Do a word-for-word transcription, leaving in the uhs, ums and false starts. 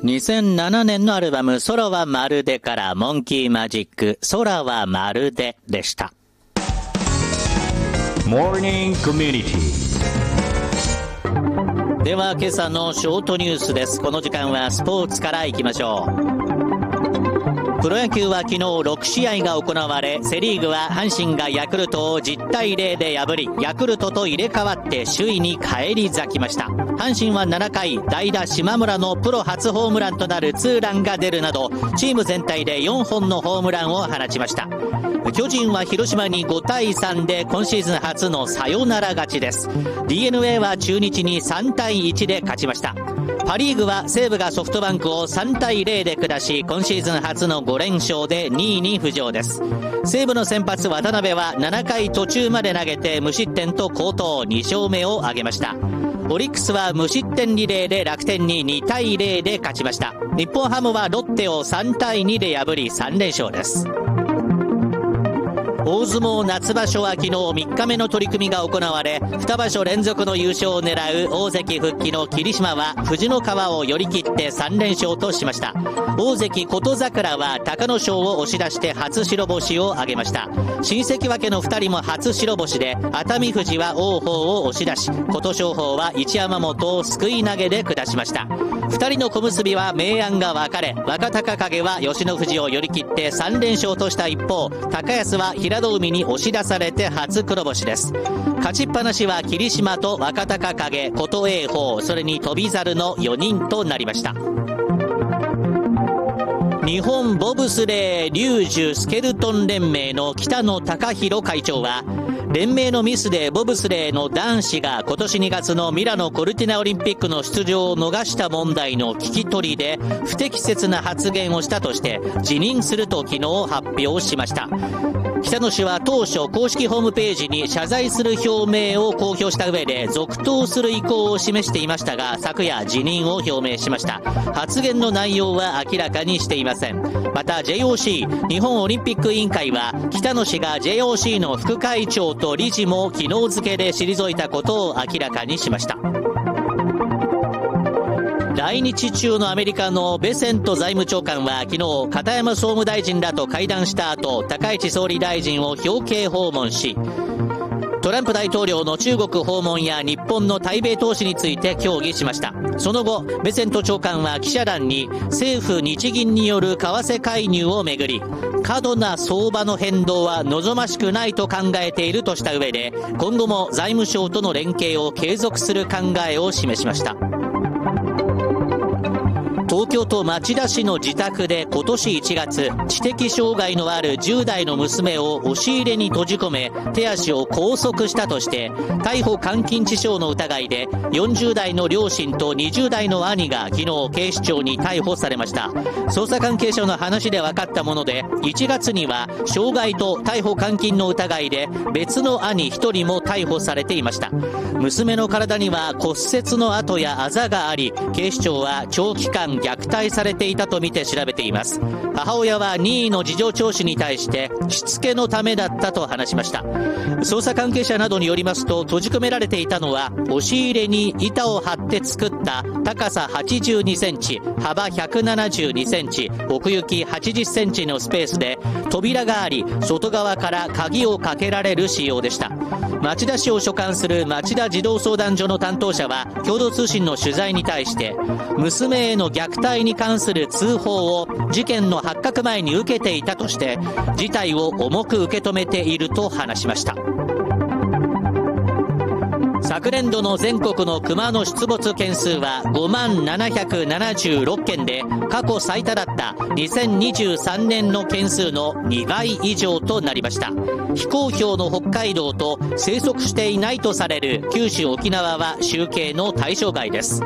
にせんななねんのアルバム空はまるでからモンキーマジック空はまるででした。 モーニングコミュニティでは今朝のショートニュースです。この時間はスポーツからいきましょう。プロ野球は昨日ろくしあいが行われ、セリーグは阪神がヤクルトをじゅったいゼロで破り、ヤクルトと入れ替わって首位に返り咲きました。阪神はななかい、代打島村のプロ初ホームランとなるツーランが出るなど、チーム全体でよんほんのホームランを放ちました。巨人は広島にごたいさんで今シーズン初のサヨナラ勝ちです。 ディーエヌエー は中日にさんたいいちで勝ちました。パリーグは西武がソフトバンクをさんたいゼロで下し、今シーズン初のごれんしょうでにいに浮上です。西武の先発渡辺はななかい途中まで投げて無失点と好投、にしょうめを挙げました。オリックスは無失点リレーで楽天ににたいゼロで勝ちました。日本ハムはロッテをさんたいにで破りさんれんしょうです。大相撲夏場所は昨日みっかめの取り組みが行われ、にばしょ連続の優勝を狙う大関復帰の霧島は藤の川を寄り切ってさんれんしょうとしました。大関琴櫻は隆の勝を押し出して初白星を挙げました。新関脇のふたりも初白星で、熱海富士は王鵬を押し出し、琴勝峰は一山本をすくい投げで下しました。ふたりの小結は明暗が分かれ、若隆景は吉野富士を寄り切ってさんれんしょうとした一方、高安は平戸海に押し出されて初黒星です。勝ちっぱなしは霧島と若隆景、琴栄鵬、それに翔猿のよにんとなりました。日本ボブスレーリュージュスケルトン連盟の北野貴弘会長は、連盟のミスでボブスレーの男子が今年にがつのミラノ・コルティナオリンピックの出場を逃した問題の聞き取りで不適切な発言をしたとして辞任すると昨日発表しました。北野氏は当初公式ホームページに謝罪する表明を公表した上で続投する意向を示していましたが、昨夜辞任を表明しました。発言の内容は明らかにしていません。また ジェイオーシー 日本オリンピック委員会は北野氏が ジェイオーシー の副会長と理事も昨日付で退いたことを明らかにしました。来日中のアメリカのベセント財務長官は昨日片山総務大臣らと会談した後、高市総理大臣を表敬訪問し、トランプ大統領の中国訪問や日本の対米投資について協議しました。その後ベセント長官は記者団に政府日銀による為替介入をめぐり、過度な相場の変動は望ましくないと考えているとした上で、今後も財務省との連携を継続する考えを示しました。東京都町田市の自宅で今年いちがつ、知的障害のあるじゅうだいの娘を押し入れに閉じ込め手足を拘束したとして逮捕監禁致傷の疑いでよんじゅうだいの両親とにじゅうだいの兄が昨日警視庁に逮捕されました。捜査関係者の話で分かったもので、いちがつには傷害と逮捕監禁の疑いで別の兄ひとりも逮捕されていました。娘の体には骨折の跡やあざがあり、警視庁は長期間虐待されていたとみて調べています。母親は任意の事情聴取に対してしつけのためだったと話しました。捜査関係者などによりますと、閉じ込められていたのは押し入れに板を張って作った高さはちじゅうにセンチ、幅ひゃくななじゅうにセンチ、奥行きはちじゅっセンチのスペースで扉があり、外側から鍵をかけられる仕様でした。町田市を所管する町田児童相談所の担当者は共同通信の取材に対して、娘への虐待に関する通報を事件の発覚前に受けていたとして事態を重く受け止めていると話しました。昨年度の全国のクマの出没件数はごまんななひゃくななじゅうろっけんで過去最多だったにせんにじゅうさんねんの件数のにばい以上となりました。非公表の北海道と生息していないとされる九州沖縄は集計の対象外です。